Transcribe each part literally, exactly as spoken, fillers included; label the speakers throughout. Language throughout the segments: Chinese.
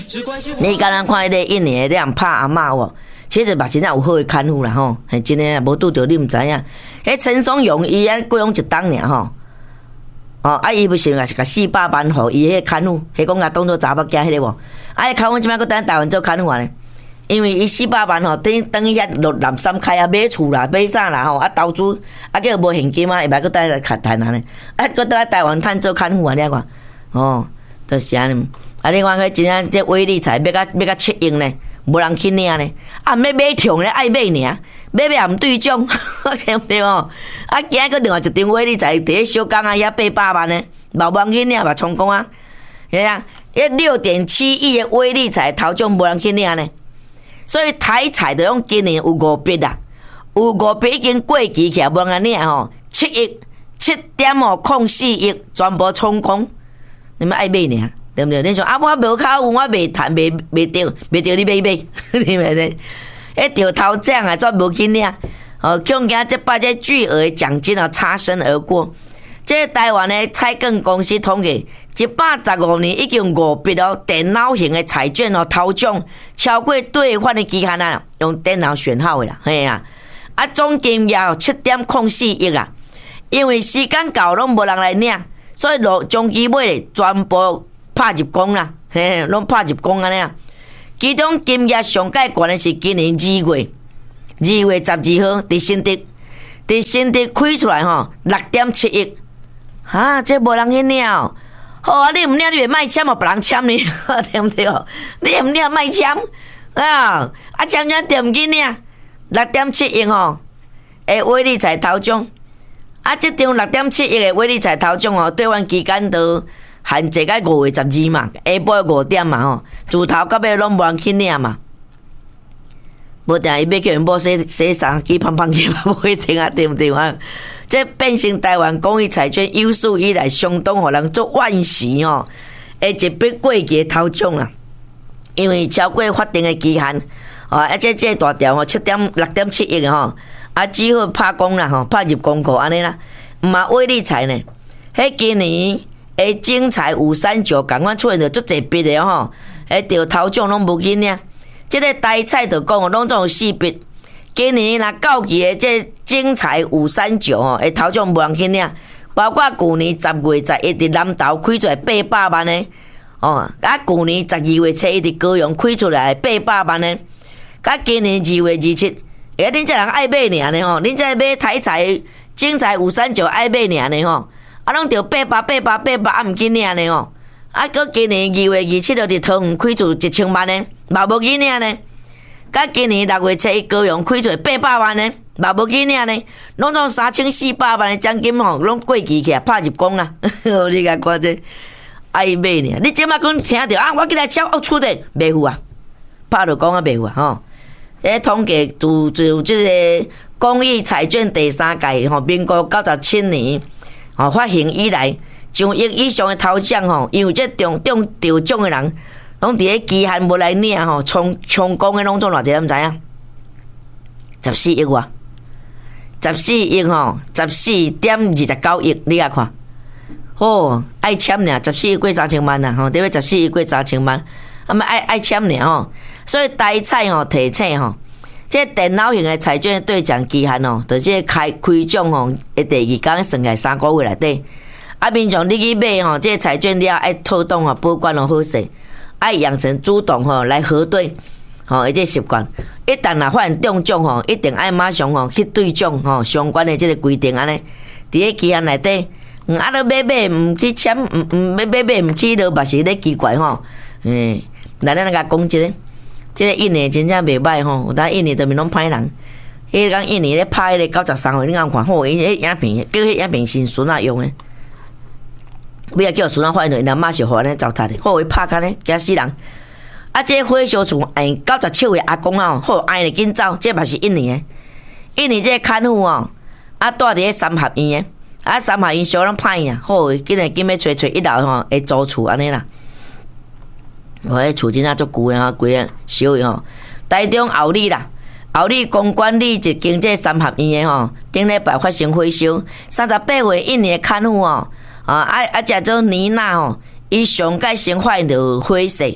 Speaker 1: 你敢若看迄个印尼的人拍阿嬷无？其实嘛真正有好的看护啦吼，嘿，真诶无拄着你毋知影。迄陈松勇伊安过用一档尔吼，哦，啊伊不是也是甲四百万互伊迄看护，迄讲甲当做查某囝迄个无？啊，迄看护即摆佫等台湾做看护啊呢？因为伊四百万吼，等等伊遐落南山开啊，买厝啦，买啥啦吼，啊投资，啊叫无现金啊，会歹佫等来台台南呢？啊，佫倒来台湾趁做看护啊，你看，哦，就是安尼。啊，你看迄真正这威力彩要甲要甲七亿呢？无人去领呢，啊，毋要买重咧，爱买尔，买买也毋对种，对毋对哦？啊，今个另外一张威力彩，第一小工啊，遐八百万呢，无人去领嘛，成功啊！你啊，迄六点七亿的威力彩头奖无人去领呢，所以台彩就用今年有五笔啦，有五笔已经过期起来，无人领吼，七亿七点五空四亿全部充公，你们爱买尔？对不对？你说啊，我无靠，我未谈，未未着，未着你买买，你明白？迄着头奖啊，煞无去领。哦，恐惊这把这巨额的奖金啊，擦身而过。这台湾的彩券公司统计，一百十五年已经五笔哦，电脑型的彩券哦，头奖超过兑换的期限啊，用电脑选好的啦，嘿啊，啊总金额七点零四亿啊，因为时间到拢无人来领，所以落中期尾全部。拍入公啦，嘿，拢拍入公安尼啊。其中金额上盖悬的是今年二月，二月十二號伫新竹，伫新竹开出来吼，六点七亿。哈，这无人去领哦。好啊，你毋领，你袂卖签哦，别人签你，对毋对？你毋领卖签啊？啊，签签对毋去领，六点七亿吼，诶，威力彩头奖。啊，这张六点七亿的威力彩头奖哦，兑换期间都。限制到五月十二嘛，下晡五点嘛吼，自头到尾拢无人去领嘛。无定伊要叫人某洗洗衫机胖胖去嘛，无一定啊，对毋对啊？这变成台湾公益彩券有史以来相当互人做惋惜哦，而一笔过期头奖啦，因为超过法定的期限，哦，而且这大条吼七点六点七亿吼，啊只好拍工啦吼，拍入公库安尼啦，毋嘛威力彩呢，迄今年。诶，精彩五三九，赶快出现着足侪笔的吼，诶，着头奖拢无去领。即个台彩就讲哦，拢总有四笔。今年若到期的这精彩五三九吼，诶，头奖无人去领，包括去年十月十一伫南投开出来八百万的，哦，啊，去年十二月初一伫高雄开出来八百万的，甲今年二月二七，诶，恁这人爱买尔呢吼，恁这买台彩精彩五三九爱买尔呢吼。啊，拢着八百、八百、八百，啊，毋去领呢吼！啊，搁今年二月二七号伫桃园开出一千万呢，嘛无去领呢。甲今年六月初一高雄开出八百万呢，嘛无去领呢。拢总三千四百万的奖金吼，拢过期起来拍入公啦。你甲看这爱买呢？你即马讲听着啊，我起来敲哦出的袂付啊，拍着讲啊袂付啊吼！诶，统计自自即个公益彩券第三届吼，民国九十七年。哦，发行以来，上亿以上的头奖吼，因为这中中得奖的人，拢伫咧期限无来领吼，充充公的拢总偌济，毋知影？十四亿哇，十四亿吼，十四点二十九亿，你来看，哦，爱签尔，十四亿过三千万啦，吼，对不？十四亿过三千万，啊么爱爱签尔吼，所以台彩吼提醒吼。这电脑型的彩券兑奖期限哦，就这开开奖吼，一第二天算起来三个月内底。啊，平常你去买吼，这彩券了爱套动啊，保管哦好势，爱养成主动吼来核对，吼，而这习惯。一旦若发现中奖吼，一定爱马上吼去兑奖吼相关的这个规定安尼。伫咧期限内底，嗯，啊，你买买毋去签，毋毋买买买毋去落，嘛是咧奇怪吼。嗯，来咱来甲讲一个。即个印尼真正袂歹吼，有当印尼对面拢歹人。迄个讲印尼咧拍迄个九十三号，你敢看？吼，伊迄影片，叫迄影片是孙仔用诶。尾仔叫孙仔发现着，因阿妈是互安尼糟蹋的，好伊拍开咧，惊死人。啊，这火烧厝，哎，九十七岁阿公啊，好爱咧紧走，这嘛是印尼诶。印尼这个看护哦，啊，住伫咧三合院诶，啊，三合院烧拢歹啊，好，今日今要找找一楼吼，会租厝安尼啦。我迄厝真正足旧诶吼，规个烧诶吼。台中后里啦，后里公馆里一间这三合院诶吼，顶礼拜发生火烧，三十八岁印尼诶看护哦，啊啊啊，食做妮娜吼，伊上届先发现着火势，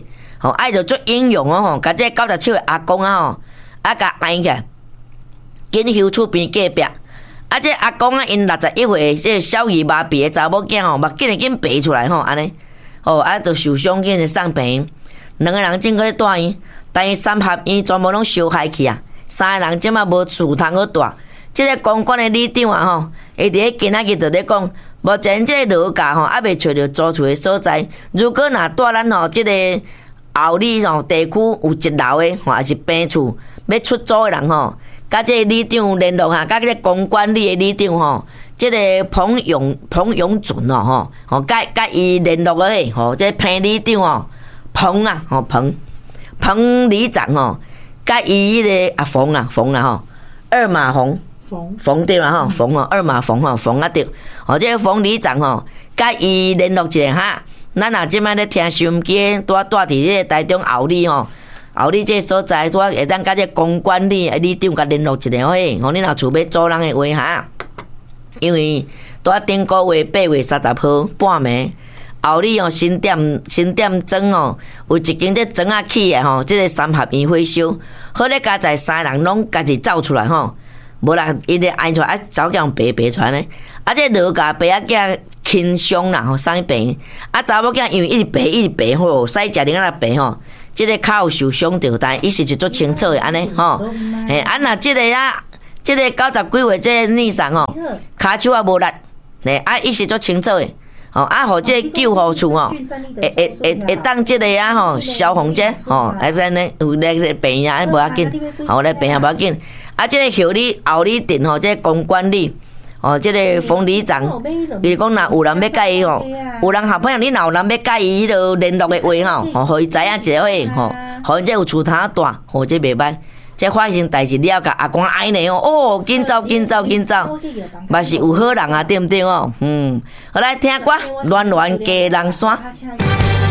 Speaker 1: 吼，爱着做英勇哦吼，甲这九十七岁阿公啊吼，啊甲挨起来，紧休厝边隔壁。啊，这阿公啊，因六十一岁，这小儿麻痹的查某囝吼，目紧会紧爬出来吼，安尼，哦，啊，就受伤紧就送病院，两个人正搁咧住院，但伊三合院全部拢烧害去啊，三个人即马无厝通好住。即个公馆的里长啊吼，伊伫咧今仔日就咧讲，目前即个楼价吼，还未找着租厝的所在。如果若住咱吼即个后里吼地区有一楼的吼，还是平厝要出租的人吼。甲这个里长联络下，甲这个公馆里的里长吼，这个彭永彭永准哦吼，吼甲甲伊联络个吼，这彭里长哦，彭啊吼彭彭里长吼，甲伊迄个啊冯啊冯啊吼，二马冯冯冯对啦吼，冯哦二马冯吼冯啊对，吼这个冯里长吼，甲伊联络一下哈，咱若即摆咧听收音机，拄啊住伫迄个台中后里吼。后里这所在，我会当甲这公馆里里长甲联络一下嘿，吼你若厝要租人的话哈，因为拄啊顶个月八月三十号半暝，后里哦新店新店庄哦，有一间这庄啊起的吼，这个三合院火烧，好咧家在三个人拢家己走出来吼，无啦伊咧挨出来啊，走向爬爬出来呢，啊这落架爸仔囝轻伤啦吼，送病，啊查某囝因为一直爬一直爬吼，使食零啊爬吼。即个骹有受伤着，但伊是一足清楚的安尼吼。嘿，啊若即个啊，即个九十几岁这个女生吼，骹手也无力，嘿，啊伊是足清楚的，吼啊，互即个救护处吼，会会会会当即个啊吼消防者吼，啊咱呢有咧咧病院啊无要紧，吼咧病院无要紧，啊即个后里后里镇吼，即个公馆里。哦，即、这个冯里长，伊讲若有人要甲伊吼，有人合朋友，你若有人要甲伊迄落联络的话吼，吼，互伊知影一下吼，互因这有厝通住，吼，这袂歹。这发生代志了，甲阿公哀呢哦，哦，紧走紧走紧走，嘛是有好人啊，对毋对哦？嗯，好来听歌，暖暖家人山。